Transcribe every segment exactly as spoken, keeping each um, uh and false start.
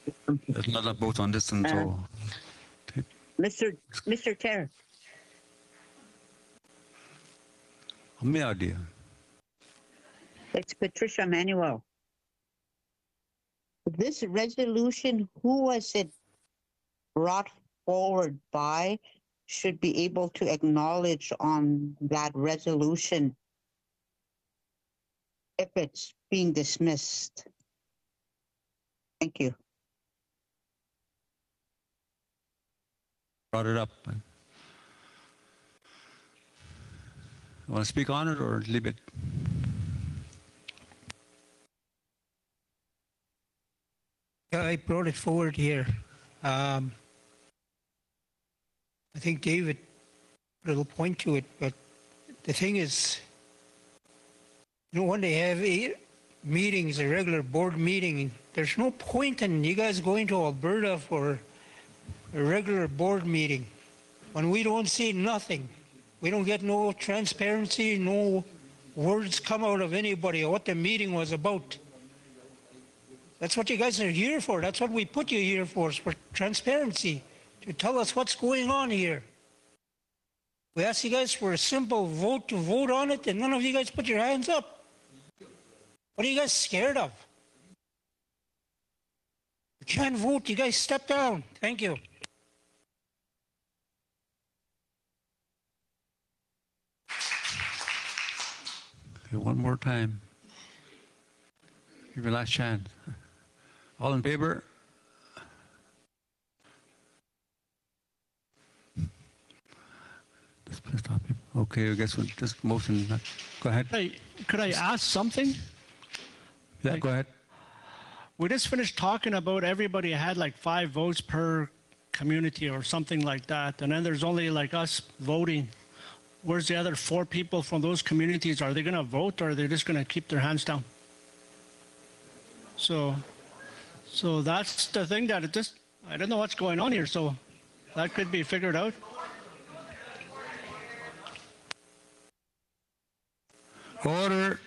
There's not a vote on this one, Uh, so. Mister Mister Chair, May idea. it's Patricia Manuel. This resolution, who was it brought forward by, should be able to acknowledge on that resolution if it's being dismissed. Thank you. Brought it up. You want to speak on it or leave it? I brought it forward here. Um, I think David put a little point to it, but the thing is, you know, when they have a meetings, a regular board meeting, there's no point in you guys going to Alberta for a regular board meeting when we don't see nothing. We don't get no transparency, no words come out of anybody of what the meeting was about. That's what you guys are here for. That's what we put you here for, for transparency, to tell us what's going on here. We asked you guys for a simple vote to vote on it, and none of you guys put your hands up. What are you guys scared of? You can't vote. You guys step down. Thank you. Okay, one more time. Give your last chance. All in favor? Okay, I guess we'll just motion. Go ahead. Hey, could I ask something? Yeah, like, go ahead. We just finished talking about everybody had like five votes per community or something like that, and then there's only like us voting. Where's the other four people from those communities? Are they going to vote, or are they just going to keep their hands down? So, so that's the thing that it just, I don't know what's going on here, so that could be figured out. Order.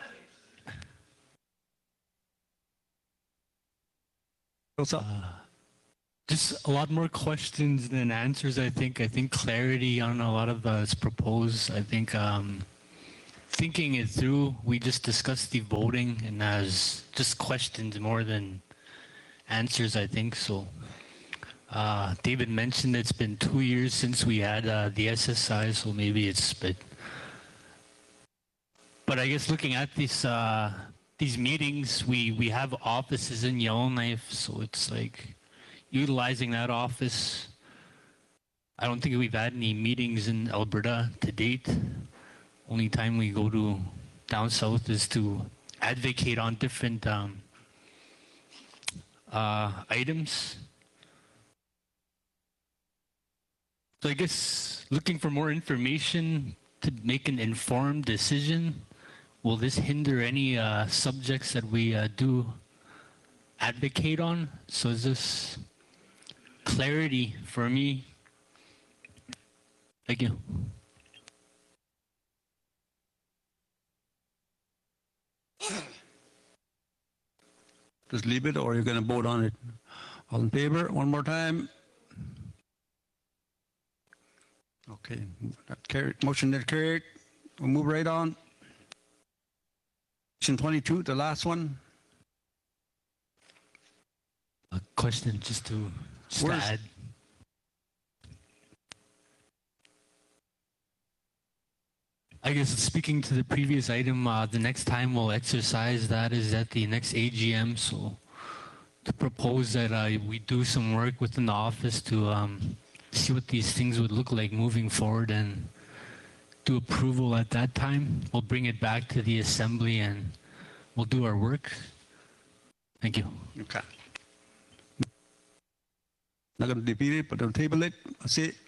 What's up? Uh, just a lot more questions than answers, I think. I think clarity on a lot of uh, it's proposed. I think um, thinking it through, we just discussed the voting and as just questions more than answers, I think. So uh, David mentioned it's been two years since we had uh, the S S I, so maybe it's but but I guess looking at this uh, these meetings, we, we have offices in Yellowknife, so it's like utilizing that office. I don't think we've had any meetings in Alberta to date. Only time we go to down south is to advocate on different um, uh, items. So I guess looking for more information to make an informed decision. Will this hinder any uh, subjects that we uh, do advocate on? So is this clarity for me? Thank you. Just leave it, or you're going to vote on it. All in favor? One more time. Okay. That carried. Motion that carried. We'll move right on. Section twenty-two, the last one. A question just to, just to add. I guess speaking to the previous item, uh, the next time we'll exercise that is at the next A G M. So to propose that uh, we do some work within the office to um, see what these things would look like moving forward and do approval at that time. We'll bring it back to the assembly and we'll do our work. Thank you. Okay. Not going to defeat it, but I'll table it. That's it.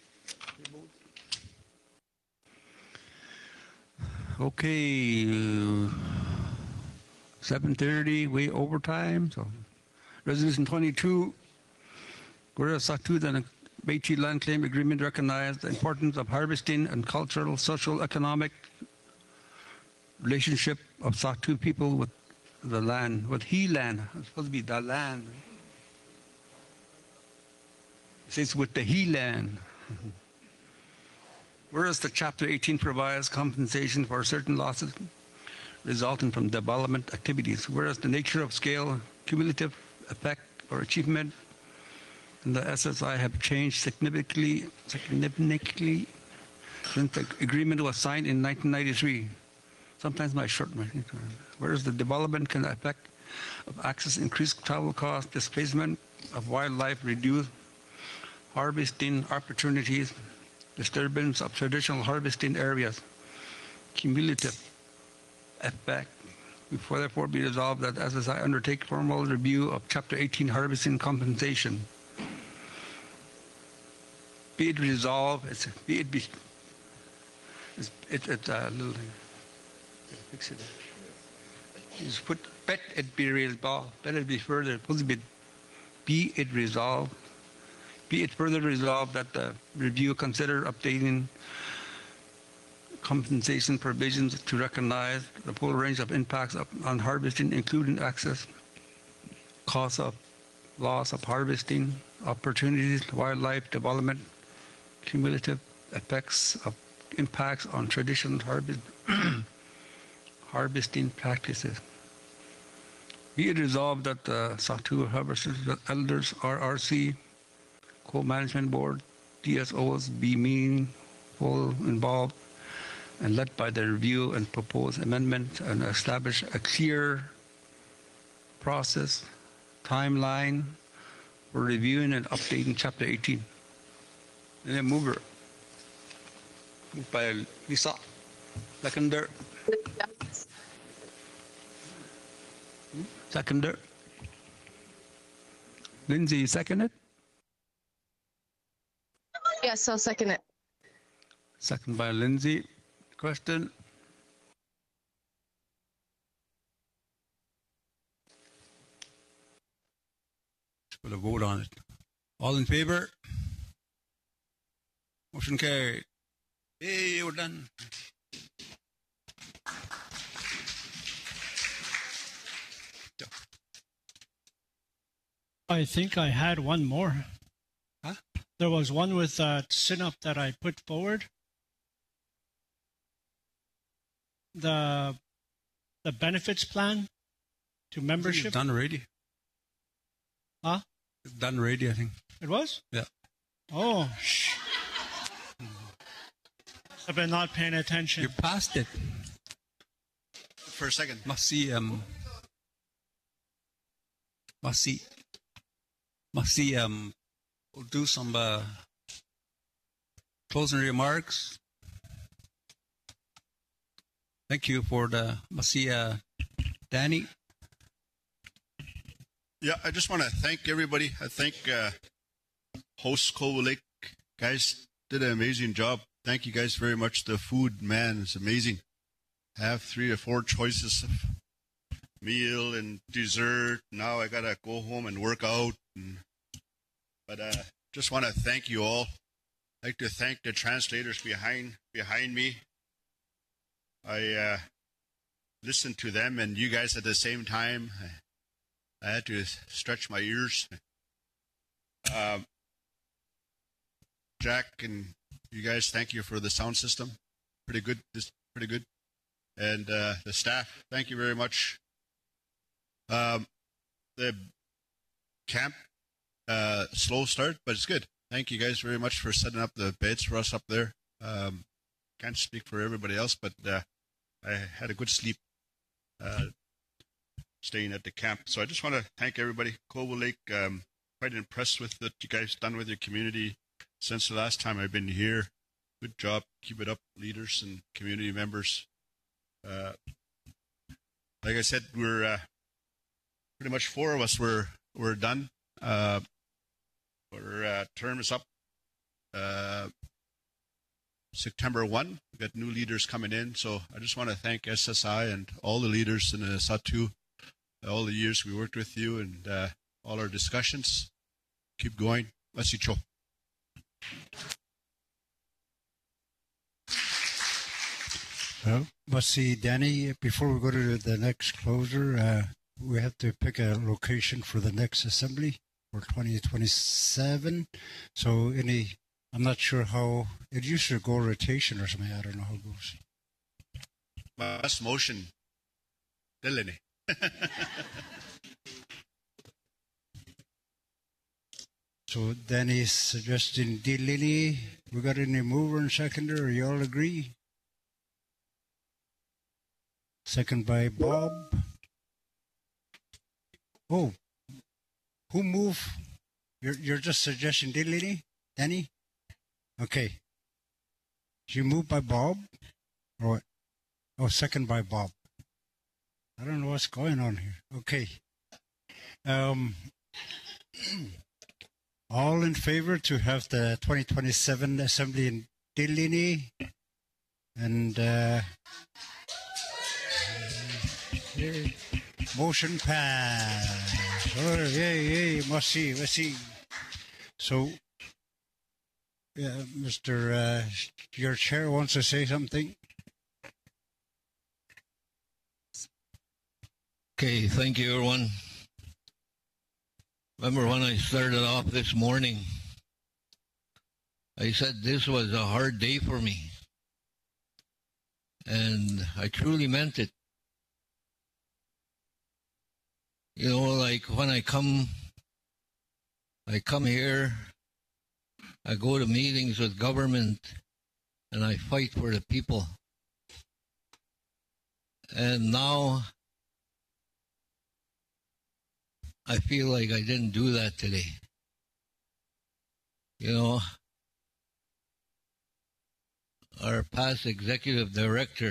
Okay. Uh, seven thirty, way overtime. So, Resolution twenty-two. Whereas Sahtu and Métis Land Claim Agreement recognized the importance of harvesting and cultural, social, economic relationship of Sahtu people with the land, with he land. It's supposed to be the land. It says with the he land. Whereas the Chapter eighteen provides compensation for certain losses resulting from development activities, whereas the nature of scale, cumulative effect, or achievement in the S S I have changed significantly, significantly since the agreement was signed in nineteen ninety-three. Sometimes my short, whereas the development can affect of access, increased travel costs, displacement of wildlife, reduced harvesting opportunities, disturbance of traditional harvesting areas, cumulative effect. Before therefore be resolved that S S I undertake formal review of Chapter eighteen harvesting compensation. Be it resolved, it's, be it be, it's, it, it's a little thing. Fix it. Just put, bet it be resolved, bet it be further, supposed to be, be it resolved, be it further resolved that the review consider updating compensation provisions to recognize the full range of impacts of, on harvesting, including access, cost of loss of harvesting, opportunities, wildlife development, cumulative effects of impacts on traditional harvest, harvesting practices. Be it resolved that the Sahtu Harvesters Elders R R C Co-Management Board, D S Os be meaningful, involved, and led by the review and proposed amendment and establish a clear process, timeline for reviewing and updating Chapter eighteen. And then move her. Moved by Lisa. Seconder. Seconder. Lindsay, second it? Yes, I'll second it. Second by Lindsay. Question? Put a vote on it. All in favor? Motion carried. Hey, we're done. I think I had one more. Huh? There was one with that SYNUP that I put forward. The the benefits plan to membership. It's done already. Huh? It's done already, I think. It was? Yeah. Oh, shh. I've been not paying attention. You passed it. For a second. Must see, um, must see, must see, um, we'll do some uh, closing remarks. Thank you for the, must see, uh, Danny. Yeah, I just want to thank everybody. I think uh, host Cold Lake guys did an amazing job. Thank you guys very much. The food, man, is amazing. I have three or four choices of meal and dessert. Now I got to go home and work out. And, but uh, just want to thank you all. I'd like to thank the translators behind behind me. I uh, listened to them and you guys at the same time. I, I had to stretch my ears. Um, Jack and you guys, thank you for the sound system. Pretty good. This pretty good. And uh, the staff, thank you very much. Um, the camp, uh, slow start, but it's good. Thank you guys very much for setting up the beds for us up there. Um, can't speak for everybody else, but uh, I had a good sleep uh, staying at the camp. So I just want to thank everybody. Cold Lake, um, quite impressed with what you guys done with your community since the last time I've been here. Good job. Keep it up, leaders and community members. Uh, like I said, we're uh, pretty much four of us were were done. Uh, our uh, term is up uh, September first. We got new leaders coming in, so I just want to thank S S I and all the leaders in the Sahtu, all the years we worked with you and uh, all our discussions. Keep going. Masicho. Well, must see, Danny, before we go to the next closer, uh, we have to pick a location for the next assembly. for twenty twenty-seven. So any, I'm not sure how, it used to go rotation or something. I don't know how it goes. Mas motion. Dili ni. So Danny's suggesting Dilini. We got any mover and seconder? You all agree? Second by Bob. Oh, who moved? You're you're just suggesting Dilini, Danny? Okay. You moved by Bob, or what? Oh, second by Bob. I don't know what's going on here. Okay. Um. All in favor to have the twenty twenty-seven assembly in Dilini, and uh, motion pass. Oh, yay, yay, must see, must see. So, yeah, Mister Uh, your chair wants to say something. Okay, thank you, everyone. Remember when I started off this morning, I said this was a hard day for me. And I truly meant it. You know, like when I come, I come here, I go to meetings with government, and I fight for the people. And now I feel like I didn't do that today. You know, our past executive director,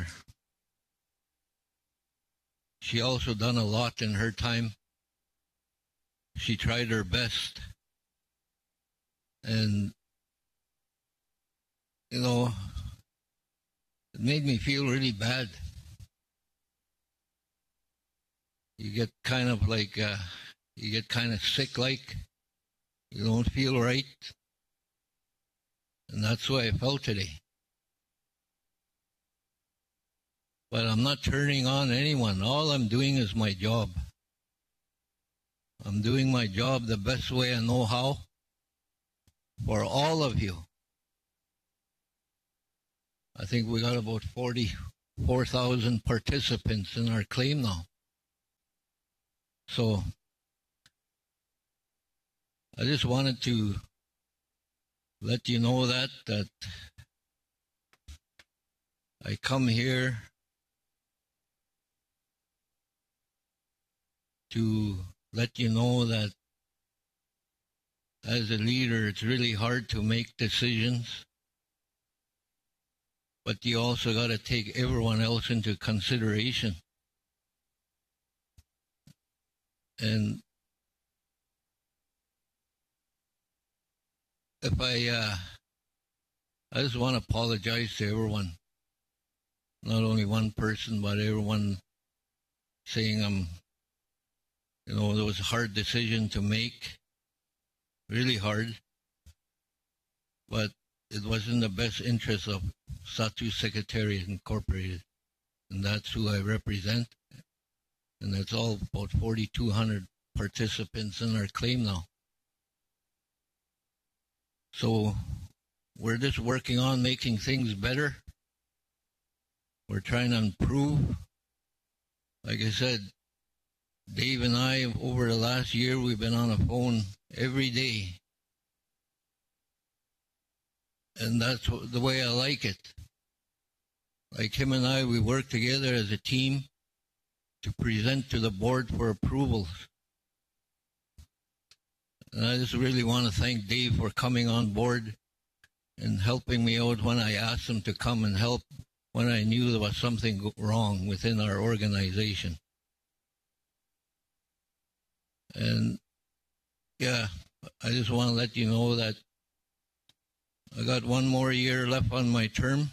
she also done a lot in her time. She tried her best. And, you know, it made me feel really bad. You get kind of like... Uh, You get kind of sick-like. You don't feel right. And that's what I felt today. But I'm not turning on anyone. All I'm doing is my job. I'm doing my job the best way I know how for all of you. I think we got about forty-four thousand participants in our claim now. So I just wanted to let you know that, that I come here to let you know that as a leader, it's really hard to make decisions, but you also got to take everyone else into consideration. And if I, uh, I just want to apologize to everyone, not only one person, but everyone, saying I'm, you know, it was a hard decision to make, really hard, but it was in the best interest of Satu Secretariat Incorporated, and that's who I represent, and that's all about forty-two hundred participants in our claim now. So we're just working on making things better. We're trying to improve. Like I said, Dave and I, over the last year, we've been on the phone every day. And that's the way I like it. Like him and I, we work together as a team to present to the board for approvals. And I just really want to thank Dave for coming on board and helping me out when I asked him to come and help when I knew there was something wrong within our organization. And yeah, I just want to let you know that I got one more year left on my term,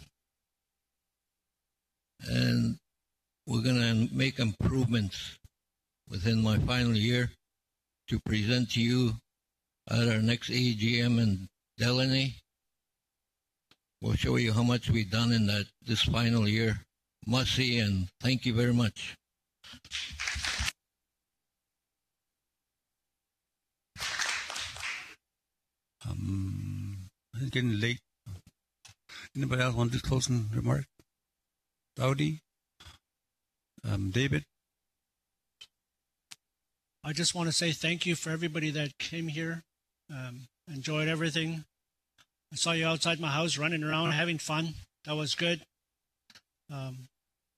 and we're going to make improvements within my final year to present to you at our next A G M in Delaney. We'll show you how much we've done in that this final year. Must see, and thank you very much. It's getting late. Anybody else want to do closing remark? Dowdy? Um, David? I just want to say thank you for everybody that came here. Um, enjoyed everything. I saw you outside my house running around, having fun. That was good. Um,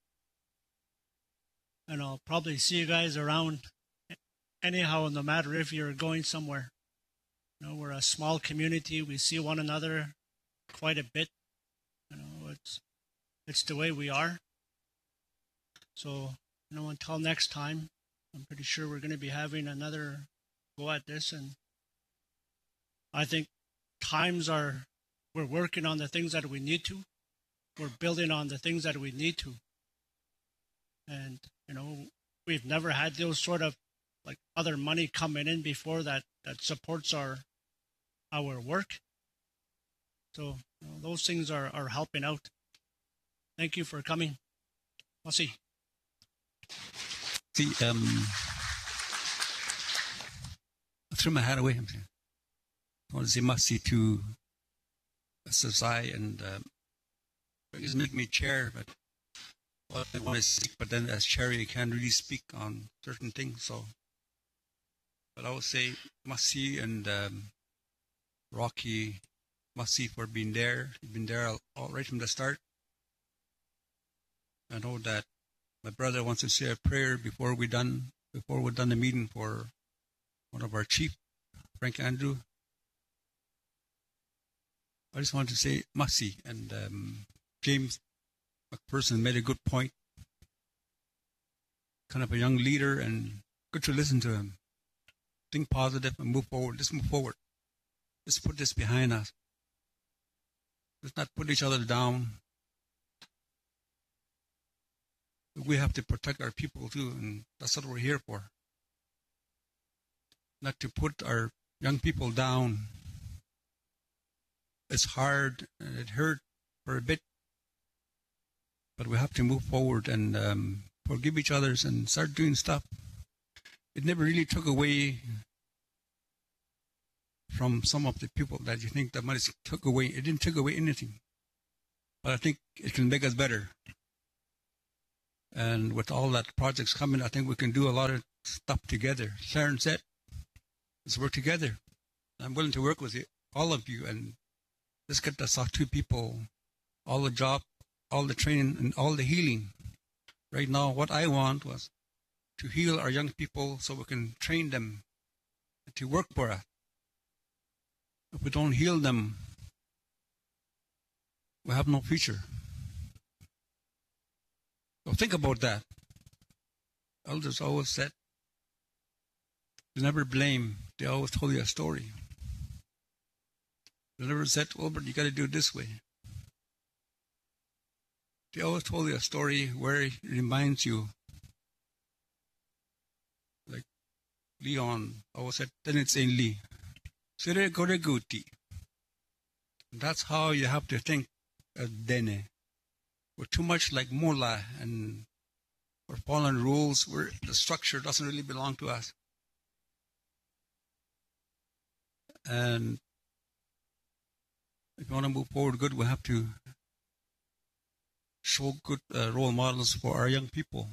and I'll probably see you guys around anyhow, no matter if you're going somewhere. You know, we're a small community. We see one another quite a bit. You know, it's it's the way we are. So, you know, until next time, I'm pretty sure we're going to be having another go at this. And I think times are, we're working on the things that we need to. We're building on the things that we need to. And, you know, we've never had those sort of like other money coming in before that, that supports our, our work. So you know, those things are, are helping out. Thank you for coming. I'll see. See, um, I threw my hat away. I want to say mercy to Sasai and um, it's make me chair, but well, I want to speak, but then as chair you can't really speak on certain things. So, but I would say mercy and um, Rocky, mercy for being there. You've been there all, all right from the start. I know that my brother wants to say a prayer before we done before we're done the meeting for one of our chief, Frank Andrew. I just want to say mercy, and um, James McPherson made a good point. Kind of a young leader, and good to listen to him. Think positive and move forward. Let's move forward. Let's put this behind us. Let's not put each other down. We have to protect our people too, and that's what we're here for. Not to put our young people down. It's hard and it hurt for a bit, but we have to move forward and um, forgive each other and start doing stuff. It never really took away from some of the people that you think that money took away. It didn't take away anything, but I think it can make us better. And with all that projects coming, I think we can do a lot of stuff together. Sharon said, let's work together. I'm willing to work with you, all of you, and let's get the S O C two people, all the job, all the training, and all the healing. Right now, what I want was to heal our young people so we can train them to work for us. If we don't heal them, we have no future. So think about that. Elders always said, they never blame, they always told you a story. They never said, Wilbert, you got to do it this way. They always told you a story where it reminds you, like Leon always said, then it's in Lee. Sire gore guti. That's how you have to think of Dene. We're too much like Mullah, and we're following rules where the structure doesn't really belong to us. And if you want to move forward good, we have to show good uh, role models for our young people.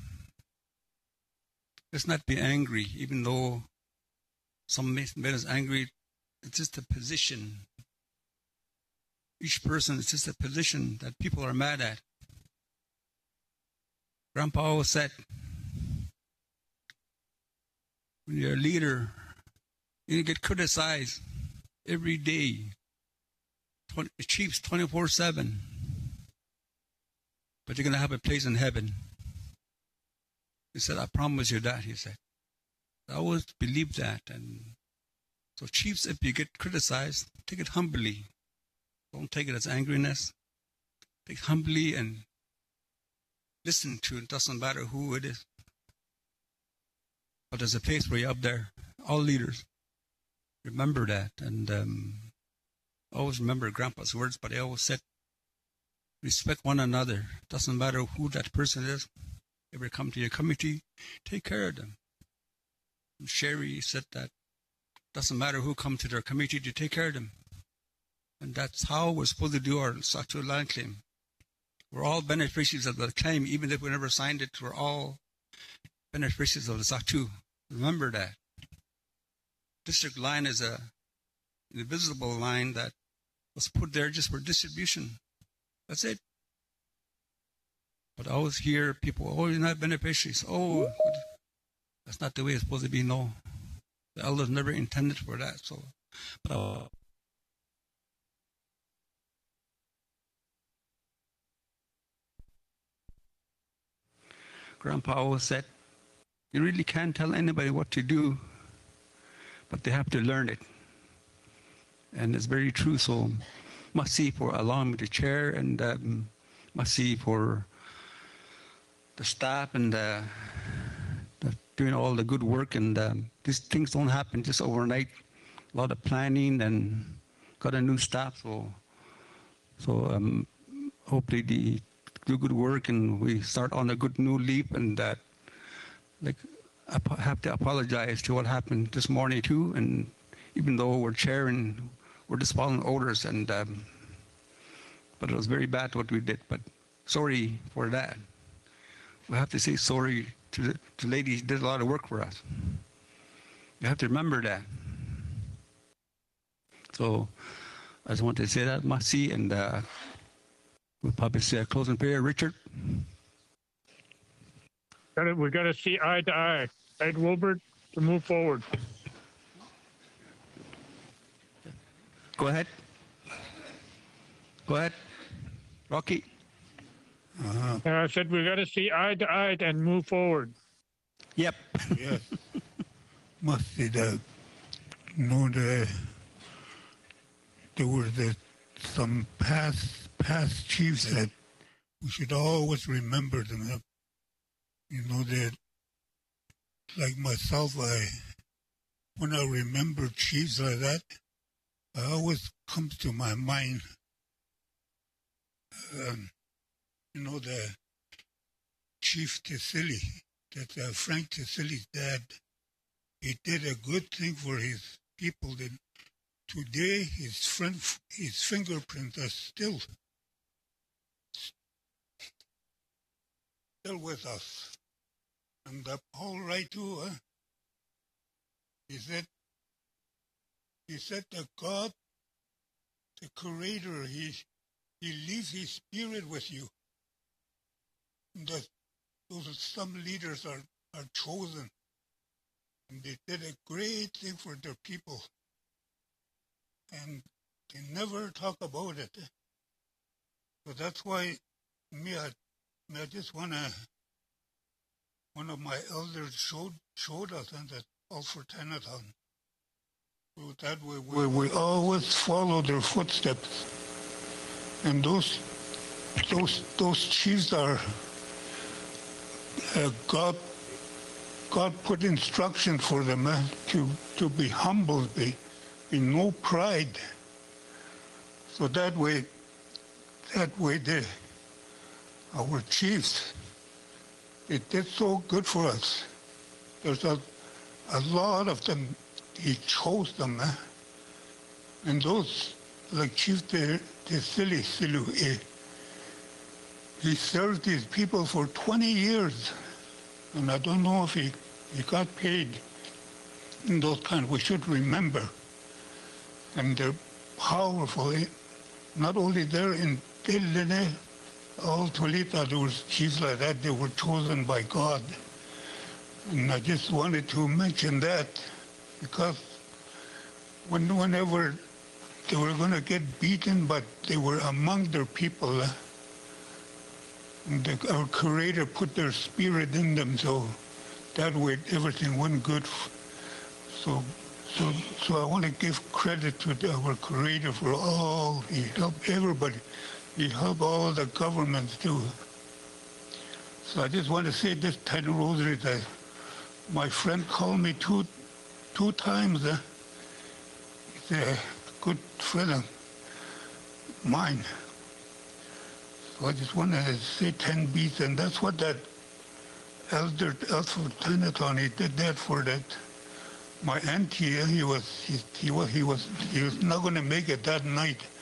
Let's not be angry, even though some men is angry. It's just a position. Each person is just a position that people are mad at. Grandpa always said, when you're a leader, you get criticized every day. It chiefs twenty-four seven. But you're going to have a place in heaven. He said, I promise you that, he said. I always believe that. And so chiefs, if you get criticized, take it humbly. Don't take it as angriness. Take it humbly and listen to it. It doesn't matter who it is. But there's a place for you up there. All leaders. Remember that. And um, always remember Grandpa's words, but he always said, respect one another. Doesn't matter who that person is. If they come to your committee, take care of them. And Sherry said that. Doesn't matter who comes to their committee, to take care of them. And that's how we're supposed to do our Sahtu land claim. We're all beneficiaries of the claim, even if we never signed it. We're all beneficiaries of the Sahtu. Remember that. District line is a invisible line that was put there just for distribution. That's it. But I always hear people, oh, you're not beneficiaries. Oh, that's not the way it's supposed to be. No, the elders never intended for that. So, but uh, Grandpa always said, you really can't tell anybody what to do, but they have to learn it. And it's very true. So, Masi for allowing me to chair, and um, Masi for the staff and uh, the, doing all the good work. And um, these things don't happen just overnight. A lot of planning and got a new staff. So, so um, hopefully they do good work and we start on a good new leap. And that, like, I have to apologize to what happened this morning too. And even though we're chairing, we're just following orders. And um, but it was very bad what we did. But sorry for that. We have to say sorry to the to ladies who did a lot of work for us. You have to remember that. So I just want to say that, Masi, and uh, we'll probably say a closing prayer. Richard? We got to see eye to eye. Ed Wilbert to move forward. Go ahead. Go ahead. Rocky? Uh, I said we got to see eye to eye and move forward. Yep. Yes. Must be the, you know, the, there were the, some past past chiefs that we should always remember them. You know, that, like myself, I, when I remember chiefs like that, it always comes to my mind, um, you know, the Chief Tisili, that's uh, Frank Tisili's dad. He did a good thing for his people. That today, his friend, his fingerprints are still, still with us. And the Paul right too, huh? He said, he said that God, the Creator, he he leaves his spirit with you. That those some leaders are, are chosen, and they did a great thing for their people, and they never talk about it. So that's why me, I, me, I just wanna. One of my elders showed showed us in that Alfred Tennyson. So that way we, we, we always follow their footsteps, and those those those chiefs are. Uh, God, God put instruction for them uh, to to be humble, be, be no pride. So that way, that way, they, our chiefs, they did so good for us. There's a a lot of them. He chose them, uh, and those like Chief the the Sili Silu. Uh, He served his people for twenty years, and I don't know if he, he got paid in those kind. We should remember. And they're powerful. Not only there in Tilline, all Tolita, there was chiefs like that. They were chosen by God. And I just wanted to mention that because when, whenever they were going to get beaten, but they were among their people, uh, The, our Creator put their spirit in them, so that way everything went good. So, so, so I want to give credit to the, our Creator for all. He helped everybody. He helped all the governments too. So I just want to say this tiny rosary that my friend called me two, two times. Uh, he's a good friend of mine. I just want to say ten beats, and that's what that elder Alfred Tennyson, he did that for that. My auntie, he was he, he was he was he was not going to make it that night,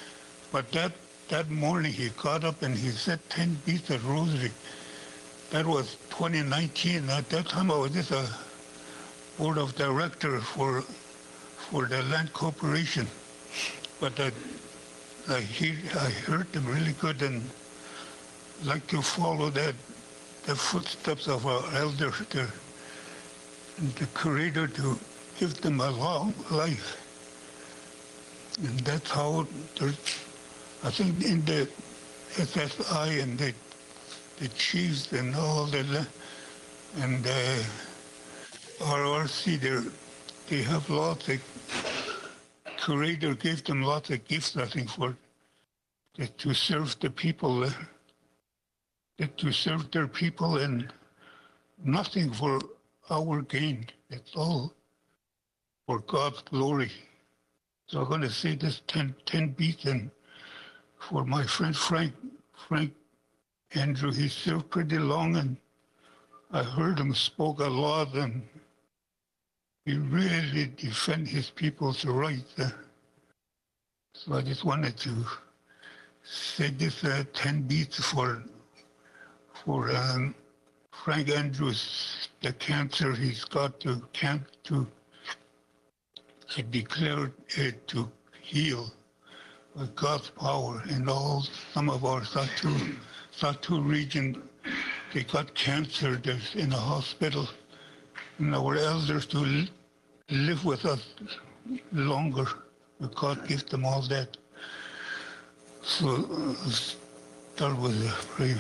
But that, that morning he got up and he said ten beats of rosary. That was twenty nineteen. At that time I was just a board of director for for the land corporation. But I, I, hear, I heard them really good and like to follow that the footsteps of our elders, the, the Creator, to give them a long life. And that's how there's, I think in the S S I and the, the chiefs and all the, and the R R C, they have lots of, Creator gave them lots of gifts, I think, for to serve the people, uh, to serve their people, and nothing for our gain. It's all for God's glory. So I'm going to say this ten, ten beats, and for my friend Frank, Frank Andrew, he served pretty long, and I heard him spoke a lot, and he really defend his people's rights. Uh, so I just wanted to say this uh, ten beats for for um, Frank Andrews, the cancer he's got to camp to uh, declare it to heal with God's power. And all some of our Satu Satu region, they got cancer. They're in a hospital, and our elders to live with us longer. God gives them all that. So uh, start with the prayer.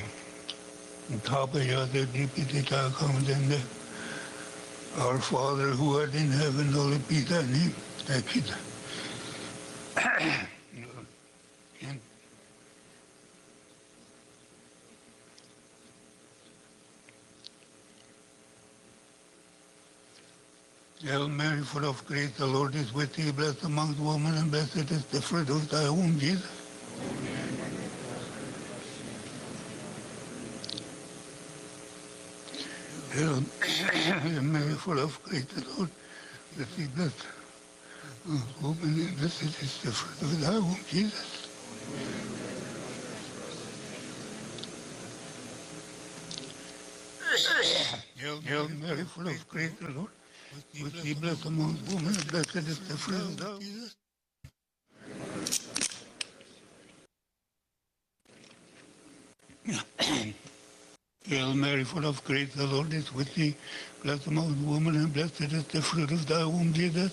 Our Father who art in heaven, hallowed be thy name. Thank you. Hail Mary, full of grace, the Lord is with thee. Blessed amongst women, and blessed is the fruit of thy womb, Jesus. Hail Mary, full of grace, the Lord is with thee. Blessed amongst women, and blessed is the fruit of thy womb, Jesus. Hail Mary, full of grace, the Lord with thee, blessed among women, and blessed is the fruit of thy womb. Hail Mary, full of grace, the Lord is with thee. Blessed among women, and blessed is the fruit of thy womb, Jesus.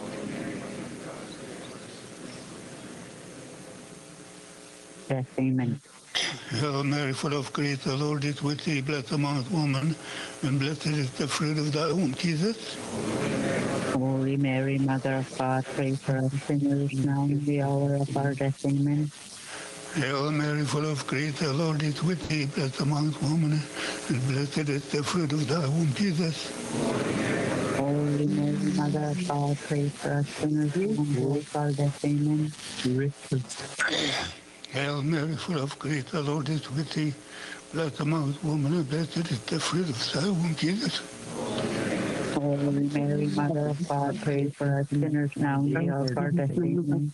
Yes, amen. Hail Mary, full of grace, the Lord is with thee. Blessed among women, and blessed is the fruit of thy womb, Jesus. Holy Mary, Mother of God, pray for us sinners now and the hour of our death. Amen. Hail Mary, full of grace, the Lord is with thee. Blessed among women, and blessed is the fruit of thy womb, Jesus. Holy Mary, Mother of God, pray for us sinners now and the hour of our death. Amen. Hail Mary, full of grace, the Lord is with thee. Blessed among women, and blessed is the fruit of thy womb, Jesus. Holy Mary, Mother of God, pray for us sinners now and the hour of our death. Amen.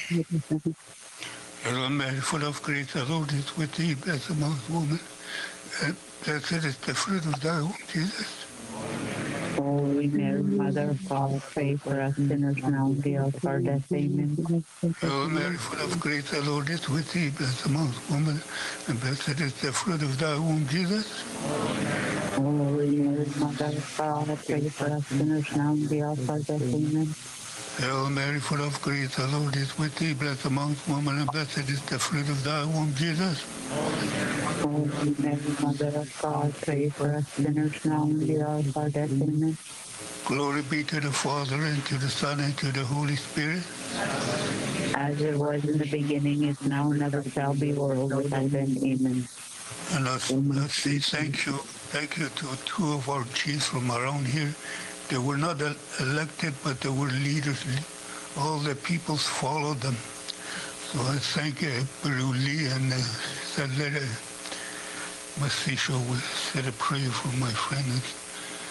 Hail Mary, full of grace, the Lord is with thee. Blessed among women, and blessed is the fruit of thy womb, Jesus. Holy Mary, Mother of God, pray for us sinners now and the hour of our death. Amen. Hail Mary, full of grace, the Lord is with thee. Blessed among women, and blessed is the fruit of thy womb, Jesus. Holy Mary, Mother of God, pray for us sinners now and the hour of our death. Amen. Hail Mary, full of grace, the Lord is with thee. Blessed among women, and blessed is the fruit of thy womb, Jesus. Holy Mary, Mother of God, pray for us sinners now and the hour of our death. Amen. Glory be to the Father, and to the Son, and to the Holy Spirit. As it was in the beginning, is now, and ever shall be, world without end. Amen. And let's, let's say thank you. Thank you to two of our chiefs from around here. They were not elected, but they were leaders. All the peoples followed them. So I thank uh, Peru Lee and uh, Salera Masisho. We said a prayer for my friend.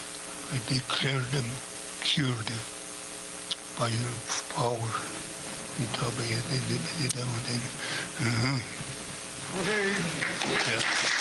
I declare them cured by your power. Uh-huh. Okay. Yeah.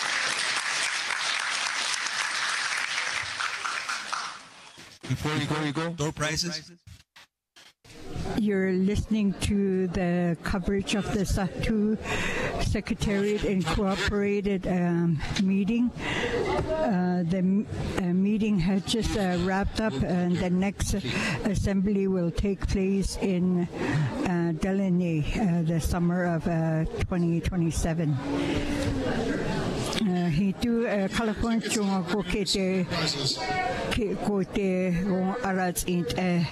Before you go, you go. Door prizes. You're listening to the coverage of the Sahtu Secretariat Incorporated um, meeting. Uh, the uh, meeting has just uh, wrapped up, and the next assembly will take place in uh, Delaney, uh, the summer of uh, twenty twenty-seven. He do California chunga ko kete ko te ron arats int e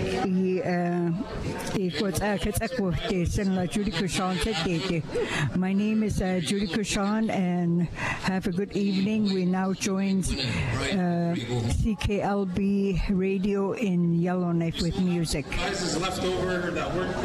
e ko ta kete ko te sen la Judy Kushan te. My name is uh, Judy Kushan, and have a good evening. We now join uh, C K L B radio in Yellowknife with music. Prizes left over that weren't